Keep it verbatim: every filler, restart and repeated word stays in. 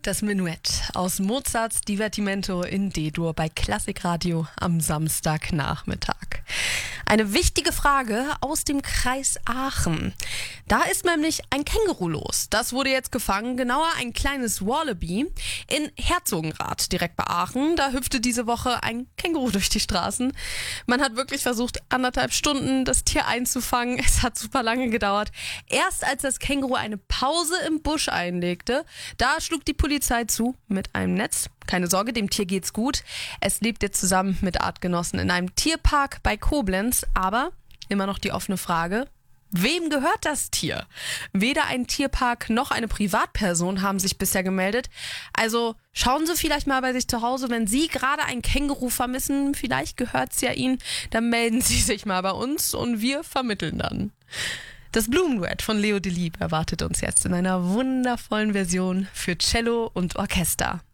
Das Menuett aus Mozarts Divertimento in D-Dur bei Klassikradio am Samstagnachmittag. Eine wichtige Frage aus dem Kreis Aachen. Da ist nämlich ein Känguru los. Das wurde jetzt gefangen, genauer ein kleines Wallaby in Herzogenrath, direkt bei Aachen. Da hüpfte diese Woche ein Känguru durch die Straßen. Man hat wirklich versucht, anderthalb Stunden das Tier einzufangen. Es hat super lange gedauert. Erst als das Känguru eine Pause im Busch einlegte, da schlug die Polizei zu mit einem Netz. Keine Sorge, dem Tier geht's gut. Es lebt jetzt zusammen mit Artgenossen in einem Tierpark bei Koblenz. Aber immer noch die offene Frage: Wem gehört das Tier? Weder ein Tierpark noch eine Privatperson haben sich bisher gemeldet. Also schauen Sie vielleicht mal bei sich zu Hause, wenn Sie gerade ein Känguru vermissen, vielleicht gehört's ja Ihnen, dann melden Sie sich mal bei uns und wir vermitteln dann. Das Blumenduett von Leo Delibes erwartet uns jetzt in einer wundervollen Version für Cello und Orchester.